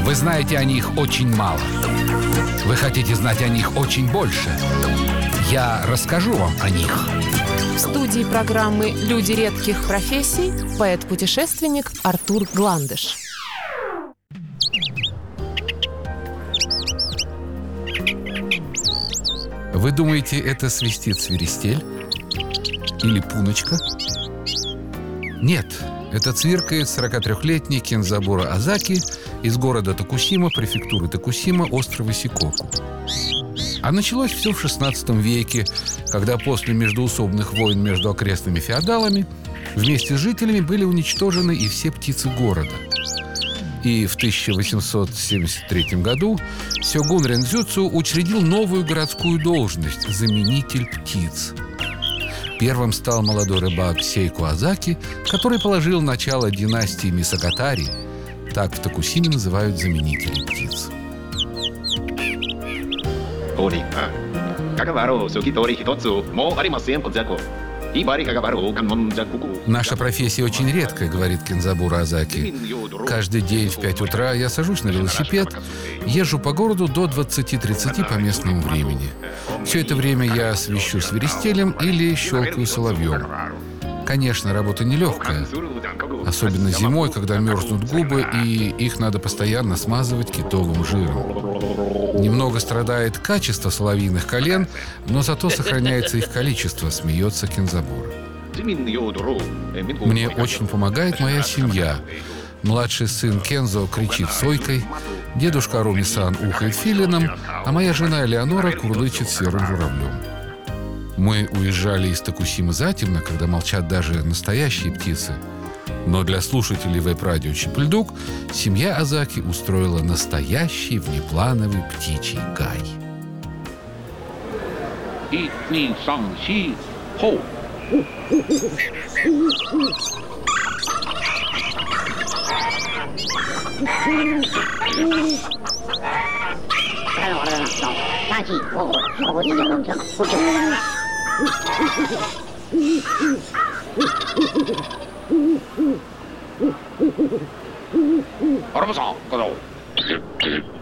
Вы знаете о них очень мало. Вы хотите знать о них очень больше. Я расскажу вам о них. В студии программы «Люди редких профессий» поэт-путешественник Артур Гландыш. Вы думаете, это свистит свиристель? Или пуночка? Нет, это цвиркает 43-летний Кензабура Азаки из города Токусима, префектуры Токусима, острова Сикоку. А началось все в XVI веке, когда после междоусобных войн между окрестными феодалами вместе с жителями были уничтожены и все птицы города. И в 1873 году сёгун Рензюцу учредил новую городскую должность – заменитель птиц. Первым стал молодой рыбак Сейку Азаки, который положил начало династии Мисакатари. Так в Токусиме называют заменителей птиц. Наша профессия очень редкая, говорит Кензабура Азаки. Каждый день в 5 утра я сажусь на велосипед, езжу по городу до 20-30 по местному времени. Все это время я свищу свиристелем или щелкаю соловьем. Конечно, работа нелегкая, особенно зимой, когда мерзнут губы, и их надо постоянно смазывать китовым жиром. Немного страдает качество соловьиных колен, но зато сохраняется их количество, смеется Кензабура. Мне очень помогает моя семья. Младший сын Кензо кричит сойкой, дедушка Руми-сан ухает филином, а моя жена Элеонора курлычет серым журавлем. Мы уезжали из Токусимы затемно, когда молчат даже настоящие птицы. Но для слушателей веб-радио «Чип-Льдук» семья Азаки устроила настоящий внеплановый птичий гай. Арбуза, козел.